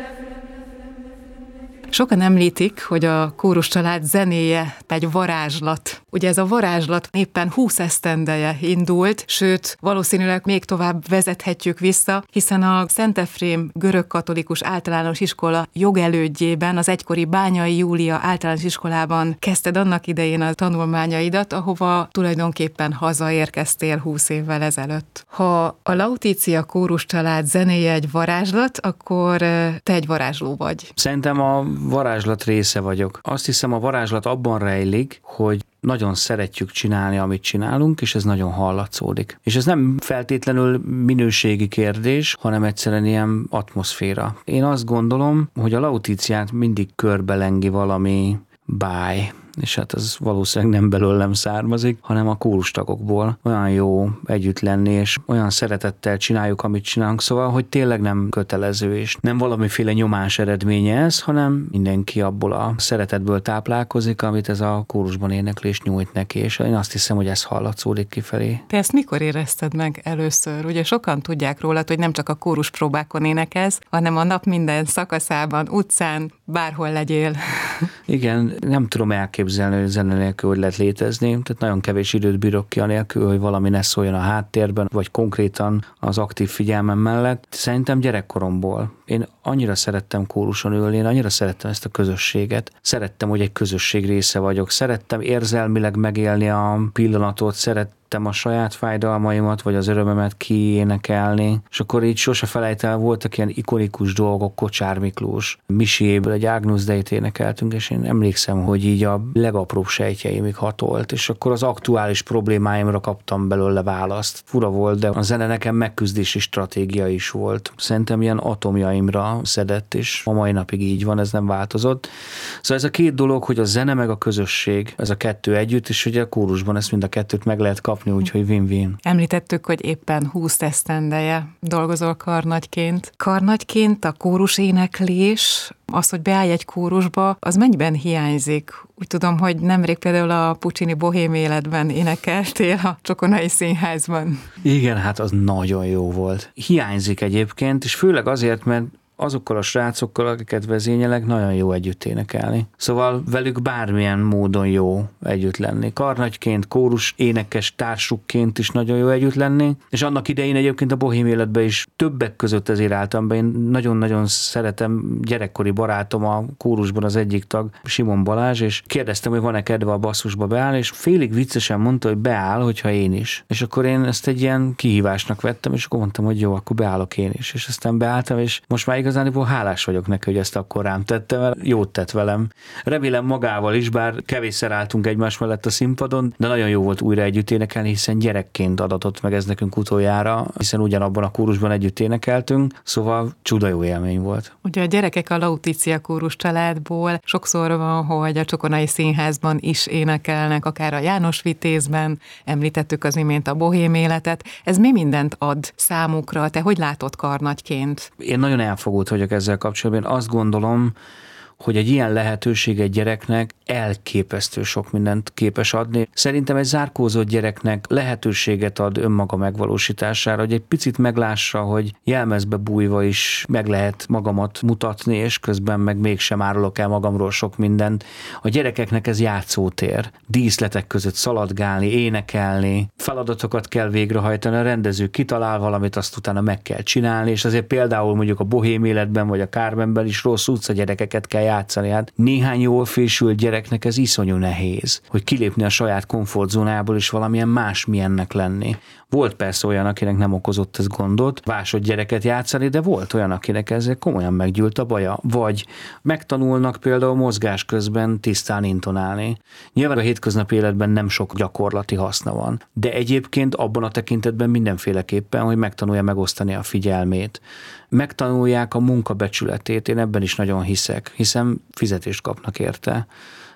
Sokan említik, hogy a kórus család zenéje egy varázslat. Ugye ez a varázslat éppen 20 esztendeje indult, sőt, valószínűleg még tovább vezethetjük vissza, hiszen a Szent Efrém görögkatolikus általános iskola jogelődjében, az egykori Bányai Júlia általános iskolában kezdted annak idején a tanulmányaidat, ahova tulajdonképpen hazaérkeztél 20 évvel ezelőtt. Ha a Lauticia kórus család zenéje egy varázslat, akkor te egy varázsló vagy. Szerintem a varázslat része vagyok. Azt hiszem, a varázslat abban rejlik, hogy nagyon szeretjük csinálni, amit csinálunk, és ez nagyon hallatszódik. És ez nem feltétlenül minőségi kérdés, hanem egyszerűen ilyen atmoszféra. Én azt gondolom, hogy a Lauticiát mindig körbelengi valami báj, és hát ez valószínűleg nem belőlem származik, hanem a kórustagokból. Olyan jó együtt lenni, és olyan szeretettel csináljuk, amit csinálunk, szóval, hogy tényleg nem kötelező, és nem valamiféle nyomás eredménye ez, hanem mindenki abból a szeretetből táplálkozik, amit ez a kórusban éneklés nyújt neki, és én azt hiszem, hogy ez hallatszódik kifelé. Te ezt mikor érezted meg először? Ugye sokan tudják rólad, hogy nem csak a kórus próbákon énekelsz, hanem a nap minden szakaszában, utcán, bárhol legyél. Igen, nem tudom elképzelni, hogy zene nélkül hogy lehet létezni, tehát nagyon kevés időt bírok ki anélkül, hogy valami ne szóljon a háttérben, vagy konkrétan az aktív figyelmem mellett. Szerintem gyerekkoromból. Én annyira szerettem kóruson ülni, én annyira szerettem ezt a közösséget. Szerettem, hogy egy közösség része vagyok. Szerettem érzelmileg megélni a pillanatot, szerettem a saját fájdalmaimat, vagy az örömemet kiénekelni. És akkor így sose felejtel, voltak ilyen ikonikus dolgok, Kocsár Miklós, Misiéből egy Agnus Dei-t énekeltünk, és én emlékszem, hogy így a legapróbb sejtjeimig hatolt, és akkor az aktuális problémáimra kaptam belőle választ. Fura volt, de a zene nekem megküzdési stratégia is volt. Szerintem ilyen atomjaimra szedett, és a mai napig így van, ez nem változott. Szóval ez a két dolog, hogy a zene meg a közösség, ez a kettő együtt, és ugye a kórusban ezt mind a kettőt meg lehet kapni, úgyhogy win-win. Említettük, hogy éppen 20 esztendeje dolgozol karnagyként. Karnagyként a kórus éneklés, az, hogy beállj egy kórusba, az mennyiben hiányzik? Úgy tudom, hogy nemrég például a Puccini Bohém életben énekeltél a Csokonai Színházban. Igen, hát az nagyon jó volt. Hiányzik egyébként, és főleg azért, mert azokkal a srácokkal, akiket vezényelek, nagyon jó együtt énekelni. Szóval velük bármilyen módon jó együtt lenni. Karnagyként, kórus énekes társukként is nagyon jó együtt lenni, és annak idején egyébként a Bohém életben is többek között ezért álltam be. Én nagyon-nagyon szeretem, gyerekkori barátom a kórusban az egyik tag, Simon Balázs, és kérdeztem, hogy van-e kedve a basszusba beáll, és félig viccesen mondta, hogy beáll, hogyha én is. És akkor én ezt egy ilyen kihívásnak vettem, és akkor mondtam, hogy jó, akkor beállok én is. És aztán beálltam, és most már igazából hálás vagyok neki, hogy ezt akkor rám tette, mert jót tett velem. Remélem magával is, bár kevésszer álltunk egymás mellett a színpadon, de nagyon jó volt újra együtt énekelni, hiszen gyerekként adatott meg ez nekünk utoljára, hiszen ugyanabban a kórusban együtt énekeltünk, szóval csuda jó élmény volt. Ugye a gyerekek a Lauticia kórus családból sokszor van, hogy a Csokonai Színházban is énekelnek, akár a János Vitézben, említettük az imént a Bohém életet. Ez mi mindent ad számukra? Te hogy látod karnagyként? Én nagyon elfogult vagyok ezzel kapcsolatban. Én azt gondolom, hogy egy ilyen lehetőség egy gyereknek elképesztő sok mindent képes adni. Szerintem egy zárkózott gyereknek lehetőséget ad önmaga megvalósítására, hogy egy picit meglássa, hogy jelmezbe bújva is meg lehet magamat mutatni, és közben meg mégsem árulok el magamról sok mindent. A gyerekeknek ez játszótér. Díszletek között szaladgálni, énekelni, feladatokat kell végrehajtani, a rendező kitalál valamit, azt utána meg kell csinálni, és azért például mondjuk a Bohém életben, vagy a Carmenben is rossz utcagyerekeket kell játszani. Hát néhány jól fésült gyereknek ez iszonyú nehéz, hogy kilépni a saját komfortzónából és valamilyen másmilyennek lenni. Volt persze olyan, akinek nem okozott ez gondot, vásott gyereket játszani, de volt olyan, akinek ezzel komolyan meggyűlt a baja. Vagy megtanulnak például mozgás közben tisztán intonálni. Nyilván a hétköznapi életben nem sok gyakorlati haszna van, de egyébként abban a tekintetben mindenféleképpen, hogy megtanulja megosztani a figyelmét. Megtanulják a munkabecsületét, én ebben is nagyon hiszek, hiszen fizetést kapnak érte.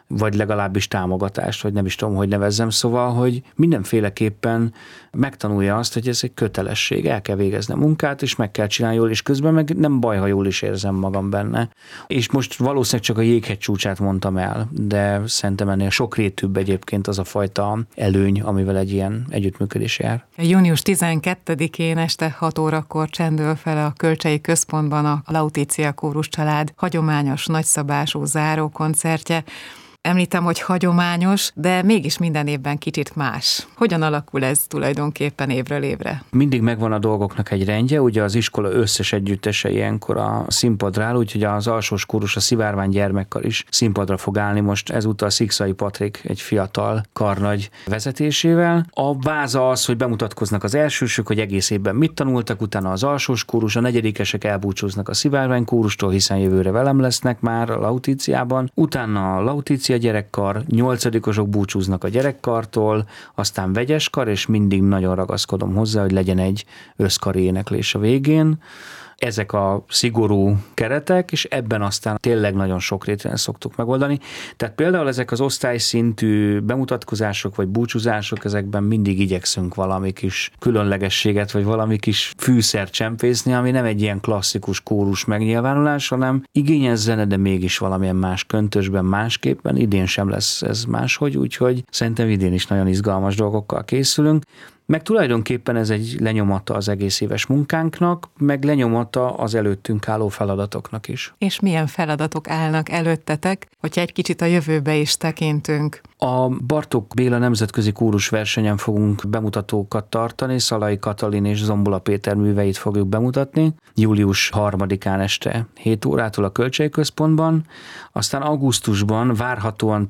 vagy legalábbis támogatást, vagy nem is tudom, hogy nevezzem, szóval, hogy mindenféleképpen megtanulja azt, hogy ez egy kötelesség, el kell végezni a munkát, és meg kell csinálni jól, és közben meg nem baj, ha jól is érzem magam benne. És most valószínűleg csak a jéghegy csúcsát mondtam el, de szerintem ennél sokrétűbb egyébként az a fajta előny, amivel egy ilyen együttműködés jár. Június 12-én este 6 órakor csendül fel a Kölcsei Központban a Lautitia Kórus Család hagyományos nagyszabású zárókoncertje. Említem, hogy hagyományos, de mégis minden évben kicsit más. Hogyan alakul ez tulajdonképpen évről évre? Mindig megvan a dolgoknak egy rendje, ugye az iskola összes együttese ilyenkor a színpadra áll, úgyhogy az alsós kórus, a Szivárvány gyermekkar is színpadra fog állni most ezúttal Szikszai Patrik egy fiatal karnagy vezetésével. A váza az, hogy bemutatkoznak az elsősök, hogy egész évben mit tanultak, utána az alsós kórus, a negyedikesek elbúcsúznak a Szivárvány kórustól, hiszen jövőre velem lesznek már a Lauticiában, utána a Lauticia gyerekkar, 8-osok búcsúznak a gyerekkartól, aztán vegyes kar, és mindig nagyon ragaszkodom hozzá, hogy legyen egy összkari éneklés a végén. Ezek a szigorú keretek, és ebben aztán tényleg nagyon sokrétűen szoktuk megoldani. Tehát például ezek az osztályszintű bemutatkozások vagy búcsúzások, ezekben mindig igyekszünk valami kis különlegességet, vagy valami kis fűszert csempészni, ami nem egy ilyen klasszikus kórus megnyilvánulás, hanem igényes zene, de mégis valamilyen más köntösben, másképpen. Idén sem lesz ez máshogy, úgyhogy szerintem idén is nagyon izgalmas dolgokkal készülünk. Meg tulajdonképpen ez egy lenyomata az egész éves munkánknak, meg lenyomata az előttünk álló feladatoknak is. És milyen feladatok állnak előttetek, hogyha egy kicsit a jövőbe is tekintünk? A Bartók Béla nemzetközi kórusversenyen fogunk bemutatókat tartani, Szalai Katalin és Zombola Péter műveit fogjuk bemutatni, július 3-án este 7 órától a Kölcsei Központban, aztán augusztusban várhatóan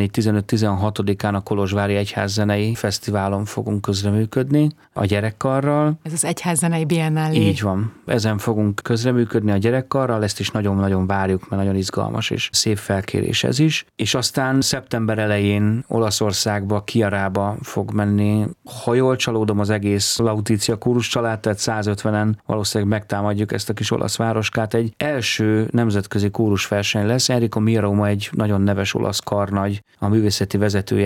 14-15-16-án a Kolozsvári Egyházzenei Fesztiválon fogunk közreműködni a gyerekkarral. Ez az Egyházzenei Biennálé. Így van. Ezen fogunk közreműködni a gyerekkarral, ezt is nagyon-nagyon várjuk, mert nagyon izgalmas és szép felkérés ez is. És aztán szeptember elején Olaszországba, Chiarába fog menni. Ha jól csalódom, az egész Lautitia Kórus család, tehát 150-en valószínűleg megtámadjuk ezt a kis olasz városkát. Egy első nemzetközi kórusverseny lesz. Enrico Miroma egy nagyon neves olasz karnagy, a művészeti vezetője